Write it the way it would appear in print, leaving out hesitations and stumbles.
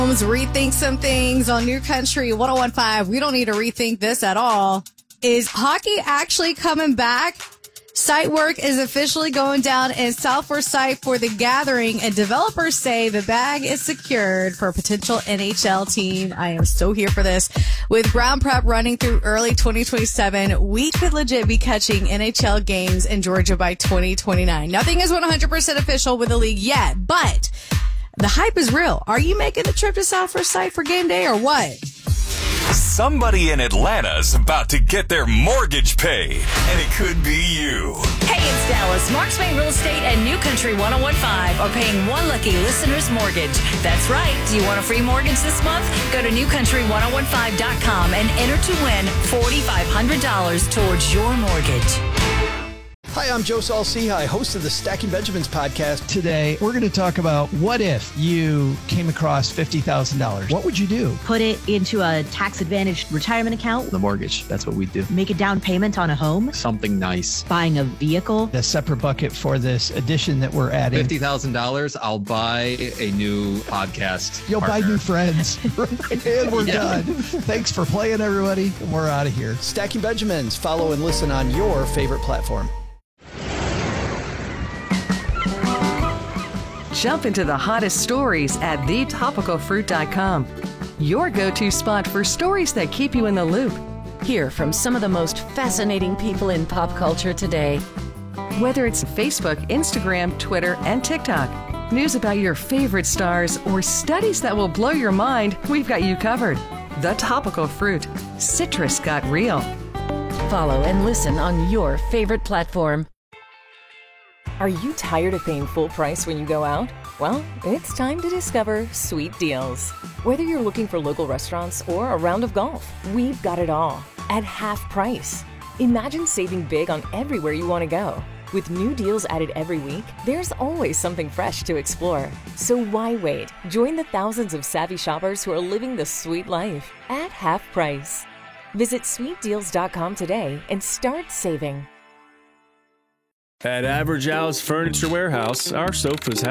Rethink some things on New Country 1015. We don't need to rethink this at all. Is hockey actually coming back? Site work is officially going down in South Forsyth for the Gathering, and developers say the bag is secured for a potential NHL team. I am so here for this. With ground prep running through early 2027, we could legit be catching NHL games in Georgia by 2029. Nothing is 100% official with the league yet, but the hype is real. Are you making the trip to South Forsyth for game day or what? Somebody in Atlanta's about to get their mortgage paid, and it could be you. Hey, it's Dallas. Marks Bank Real Estate and New Country 1015 are paying one lucky listener's mortgage. That's right. Do you want a free mortgage this month? Go to newcountry1015.com and enter to win $4,500 towards your mortgage. Hi, I'm Joe Saul-Sehy, host of the Stacking Benjamins podcast. Today, we're going to talk about what if you came across $50,000. What would you do? Put it into a tax-advantaged retirement account. The mortgage, that's what we do. Make a down payment on a home. Something nice. Buying a vehicle. A separate bucket for this addition that we're adding. $50,000, I'll buy a new podcast You'll partner. buy new friends. And we're done. Thanks for playing, everybody. We're out of here. Stacking Benjamins. Follow and listen on your favorite platform. Jump into the hottest stories at thetopicalfruit.com. Your go-to spot for stories that keep you in the loop. Hear from some of the most fascinating people in pop culture today. Whether it's Facebook, Instagram, Twitter, and TikTok, news about your favorite stars, or studies that will blow your mind, we've got you covered. The Topical Fruit. Citrus got real. Follow and listen on your favorite platform. Are you tired of paying full price when you go out? Well, it's time to discover Sweet Deals. Whether you're looking for local restaurants or a round of golf, we've got it all at half price. Imagine saving big on everywhere you want to go. With new deals added every week, there's always something fresh to explore. So why wait? Join the thousands of savvy shoppers who are living the sweet life at half price. Visit sweetdeals.com today and start saving. At Average Al's Furniture Warehouse, our sofas have